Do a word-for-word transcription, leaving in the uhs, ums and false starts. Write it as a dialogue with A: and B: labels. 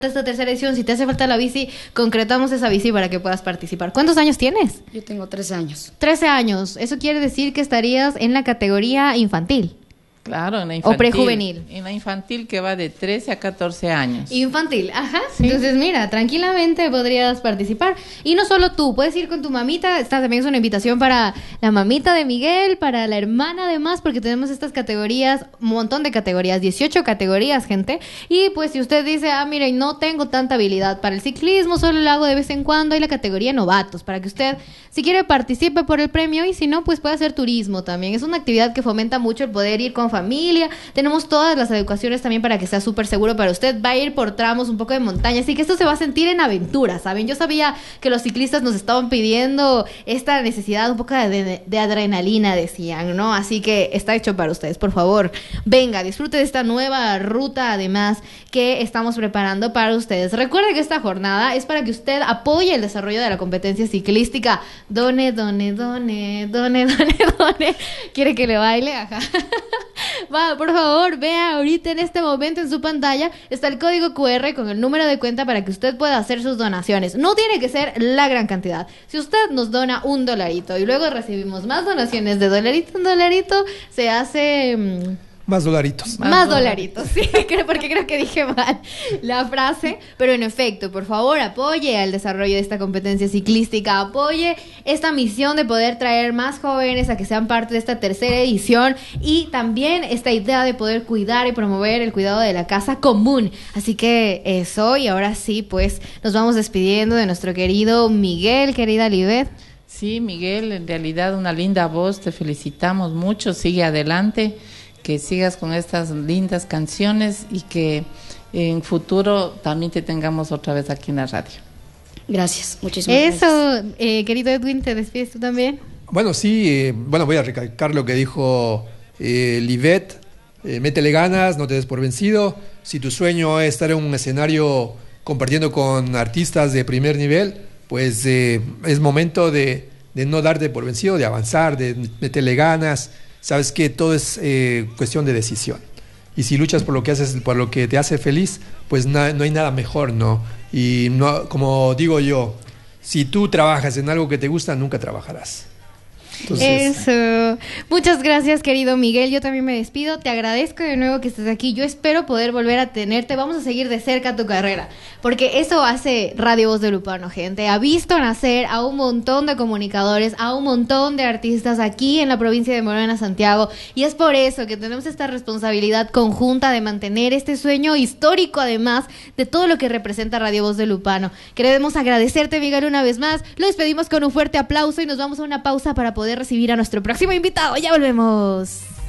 A: esta tercera edición, si te hace falta la bici, concretamos esa bici para que puedas participar. ¿Cuántos años tienes?
B: Yo tengo trece años.
A: trece años. Eso quiere decir que estarías en la categoría infantil.
C: Claro, en la infantil.
A: O prejuvenil.
C: En la infantil, que va de trece a catorce años.
A: Infantil, ajá.
C: Sí.
A: Entonces, mira, tranquilamente podrías participar. Y no solo tú, puedes ir con tu mamita. Esta también es una invitación para la mamita de Miguel, para la hermana además, porque tenemos estas categorías, un montón de categorías, dieciocho categorías, gente. Y pues si usted dice, ah, mire, no tengo tanta habilidad para el ciclismo, solo lo hago de vez en cuando, hay la categoría novatos, para que usted, si quiere, participe por el premio, y si no, pues puede hacer turismo también. Es una actividad que fomenta mucho el poder ir con familia. Tenemos todas las educaciones también para que sea súper seguro para usted. Va a ir por tramos, un poco de montaña, así que esto se va a sentir en aventura, ¿saben? Yo sabía que los ciclistas nos estaban pidiendo esta necesidad, un poco de, de adrenalina, decían, ¿no? Así que está hecho para ustedes, por favor. Venga, disfrute de esta nueva ruta, además, que estamos preparando para ustedes. Recuerde que esta jornada es para que usted apoye el desarrollo de la competencia ciclística. Done, done, done, done, done, done. ¿Quiere que le baile? Ajá. Va, por favor, vea ahorita en este momento en su pantalla está el código cu erre con el número de cuenta para que usted pueda hacer sus donaciones. No tiene que ser la gran cantidad. Si usted nos dona un dolarito y luego recibimos más donaciones de dolarito en dolarito, se hace... Mmm,
D: Más dolaritos.
A: Más, más dolaritos, sí, porque creo que dije mal la frase, pero en efecto, por favor, apoye al desarrollo de esta competencia ciclística, apoye esta misión de poder traer más jóvenes a que sean parte de esta tercera edición, y también esta idea de poder cuidar y promover el cuidado de la casa común. Así que eso, y ahora sí, pues nos vamos despidiendo de nuestro querido Miguel, querida Libet.
C: Sí, Miguel, en realidad una linda voz, te felicitamos mucho, sigue adelante, que sigas con estas lindas canciones y que en futuro también te tengamos otra vez aquí en la radio.
B: Gracias, muchísimas
A: Eso,
B: gracias.
A: Eso, eh, querido Edwin, ¿te despides tú también?
D: Bueno, sí, eh, bueno, voy a recalcar lo que dijo eh, Libet. Eh, métele ganas, no te des por vencido. Si tu sueño es estar en un escenario compartiendo con artistas de primer nivel, pues eh, es momento de, de no darte por vencido, de avanzar, de meterle ganas. Sabes que todo es eh, cuestión de decisión. Y si luchas por lo que haces, por lo que te hace feliz, pues na, no hay nada mejor, ¿no? Y no, como digo yo, si tú trabajas en algo que te gusta, nunca trabajarás.
A: Entonces... Eso. Muchas gracias, querido Miguel. Yo también me despido. Te agradezco de nuevo que estés aquí. Yo espero poder volver a tenerte. Vamos a seguir de cerca tu carrera, porque eso hace Radio Voz de Lupano, gente. Ha visto nacer a un montón de comunicadores, a un montón de artistas aquí en la provincia de Morona, Santiago, y es por eso que tenemos esta responsabilidad conjunta de mantener este sueño histórico, además de todo lo que representa Radio Voz de Lupano. Queremos agradecerte, Miguel, una vez más. Lo despedimos con un fuerte aplauso y nos vamos a una pausa para poder recibir a nuestro próximo invitado. Ya volvemos.